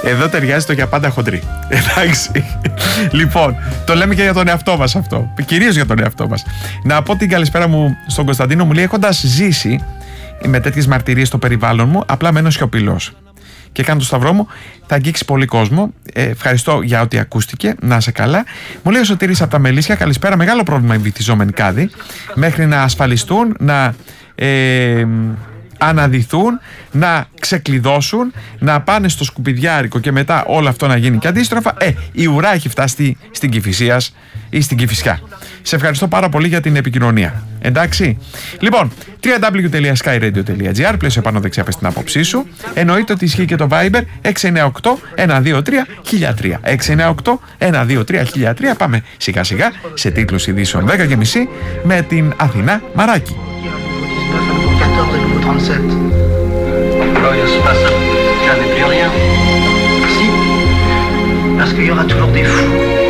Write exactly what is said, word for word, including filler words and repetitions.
Εδώ ταιριάζει το για πάντα χοντρή. Εντάξει. Λοιπόν, το λέμε και για τον εαυτό μας αυτό. Κυρίως για τον εαυτό μας. Να πω την καλησπέρα μου στον Κωνσταντίνο, μου λέει: έχοντας ζήσει με τέτοιες μαρτυρίες στο περιβάλλον μου, απλά μένω σιωπηλός. Και κάνω το σταυρό μου, θα αγγίξει πολύ κόσμο. Ε, ευχαριστώ για ό,τι ακούστηκε. Να είσαι καλά. Μου λέει ο Σωτήρης από τα Μελίσια: καλησπέρα. Μεγάλο πρόβλημα οι βυθιζόμενοι κάδοι. Μέχρι να ασφαλιστούν, να ε, αναδυθούν, να ξεκλειδώσουν, να πάνε στο σκουπιδιάρικο και μετά όλο αυτό να γίνει και αντίστροφα. Ε, η ουρά έχει φτάσει στην Κηφισίας ή στην Κηφισιά. Σε ευχαριστώ πάρα πολύ για την επικοινωνία. Εντάξει. Λοιπόν, double-u double-u double-u τελεία sky radio τελεία gr, πλαίσιο πάνω δεξιά πες την άποψή σου. Εννοείται ότι ισχύει και το Viber έξι εννιά οκτώ ένα δύο τρία χίλια τρία. έξι εννιά οκτώ ένα δύο τρία χίλια τρία. Πάμε σιγά σιγά σε τίτλους ειδήσεων δέκα και μισή με την Αθηνά Μαράκη. Parce qu'il y aura toujours des fous.